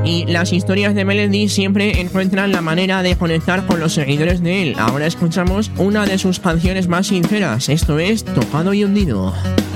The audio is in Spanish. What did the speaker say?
y las historias de Melendi siempre encuentran la manera de conectar con los seguidores de él. Ahora escuchamos una de sus canciones más sinceras, esto es Tocado y Hundido.